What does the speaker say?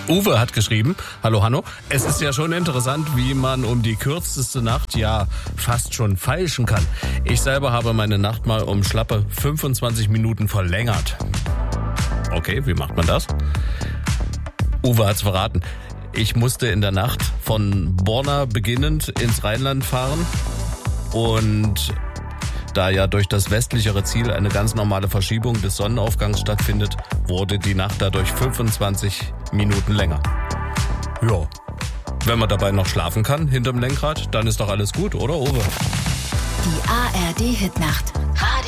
Uwe hat geschrieben, hallo Hanno, es ist ja schon interessant, wie man um die kürzeste Nacht ja fast schon feilschen kann. Ich selber habe meine Nacht mal um schlappe 25 Minuten verlängert. Okay, wie macht man das? Uwe hat's verraten. Ich musste in der Nacht von Borna beginnend ins Rheinland fahren und da ja durch das westlichere Ziel eine ganz normale Verschiebung des Sonnenaufgangs stattfindet, wurde die Nacht dadurch 25 Minuten länger. Ja, wenn man dabei noch schlafen kann hinterm Lenkrad, dann ist doch alles gut, oder Uwe? Die ARD Hitnacht.